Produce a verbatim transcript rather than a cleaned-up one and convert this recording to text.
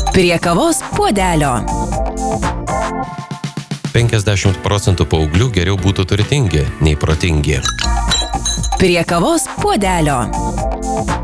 Prie kavos puodelio. penkiasdešimt procentų paauglių geriau būtų turtingi nei protingi. Prie kavos puodelio.